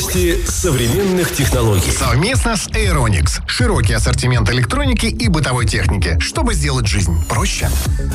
Новости современных технологий. Совместно с Aeronix. Широкий ассортимент электроники и бытовой техники, чтобы сделать жизнь проще.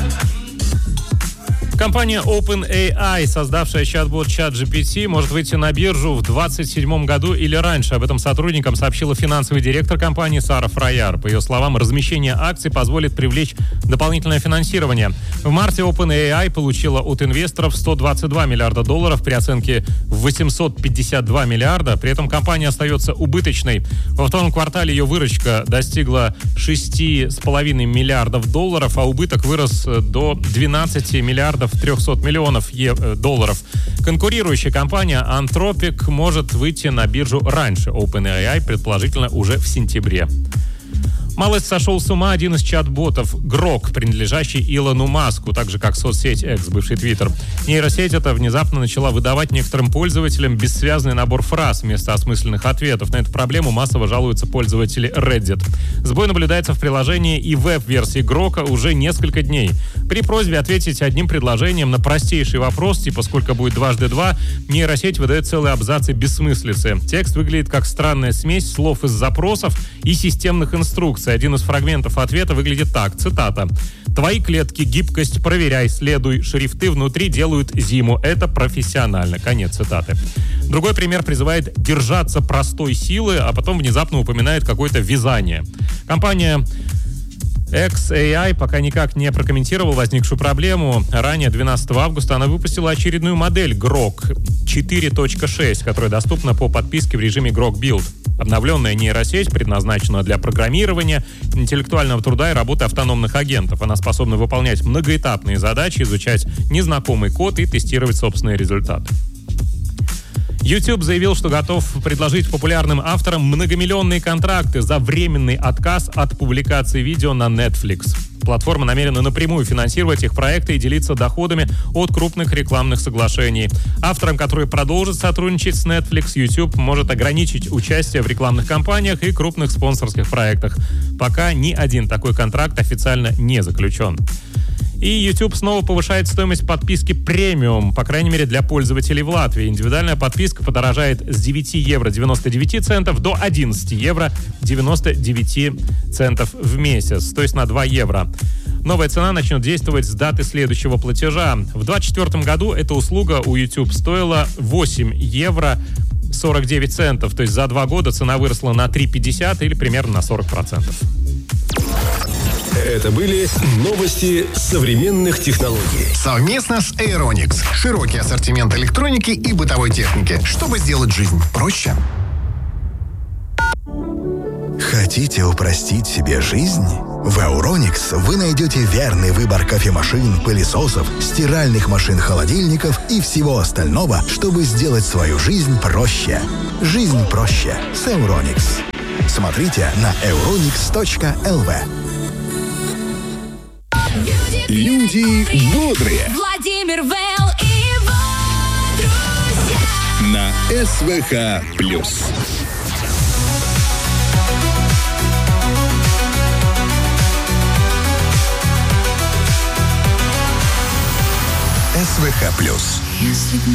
Компания OpenAI, создавшая чат-бот ChatGPT, может выйти на биржу в 2027 году или раньше. Об этом сотрудникам сообщила финансовый директор компании Сара Фраяр. По ее словам, размещение акций позволит привлечь дополнительное финансирование. В марте OpenAI получила от инвесторов $122 миллиарда при оценке в 852 миллиарда. При этом компания остается убыточной. Во втором квартале ее выручка достигла $6,5 миллиардов, а убыток вырос до 12 миллиардов 300 миллионов долларов. Конкурирующая компания Anthropic может выйти на биржу раньше OpenAI, предположительно уже в сентябре. Малость сошел с ума один из чат-ботов Grok, принадлежащий Илону Маску, так же как соцсеть X, бывший Twitter. Нейросеть эта внезапно начала выдавать некоторым пользователям бессвязный набор фраз вместо осмысленных ответов. На эту проблему массово жалуются пользователи Reddit. Сбой наблюдается в приложении и веб-версии Grok уже несколько дней. При просьбе ответить одним предложением на простейший вопрос, типа «сколько будет дважды два?», нейросеть выдает целые абзацы бессмыслицы. Текст выглядит как странная смесь слов из запросов и системных инструкций. Один из фрагментов ответа выглядит так, цитата: «Твои клетки, гибкость, проверяй, следуй, шрифты внутри делают зиму, это профессионально». Конец цитаты. Другой пример призывает держаться простой силы, а потом внезапно упоминает какое-то вязание. Компания XAI пока никак не прокомментировал возникшую проблему. Ранее, 12 августа, она выпустила очередную модель Grok 4.6, которая доступна по подписке в режиме Grok Build. Обновленная нейросеть предназначена для программирования, интеллектуального труда и работы автономных агентов. Она способна выполнять многоэтапные задачи, изучать незнакомый код и тестировать собственные результаты. YouTube заявил, что готов предложить популярным авторам многомиллионные контракты за временный отказ от публикации видео на Netflix. Платформа намерена напрямую финансировать их проекты и делиться доходами от крупных рекламных соглашений. Авторам, которые продолжат сотрудничать с Netflix, YouTube может ограничить участие в рекламных кампаниях и крупных спонсорских проектах. Пока ни один такой контракт официально не заключен. И YouTube снова повышает стоимость подписки премиум, по крайней мере для пользователей в Латвии. Индивидуальная подписка подорожает с 9 евро 99 центов до 11 евро 99 центов в месяц, то есть на 2 евро. Новая цена начнет действовать с даты следующего платежа. В 2024 году эта услуга у YouTube стоила 8 евро 49 центов, то есть за 2 года цена выросла на 3,50 или примерно на 40%. Это были новости современных технологий. Совместно с Aeronix. Широкий ассортимент электроники и бытовой техники, чтобы сделать жизнь проще. Хотите упростить себе жизнь? В Aeronix вы найдете верный выбор кофемашин, пылесосов, стиральных машин, холодильников и всего остального, чтобы сделать свою жизнь проще. Жизнь проще с Aeronix. Смотрите на aeronix.lv. Люди бодрые. Владимир Вел и его друзья. На СВХ+. СВХ+. Если б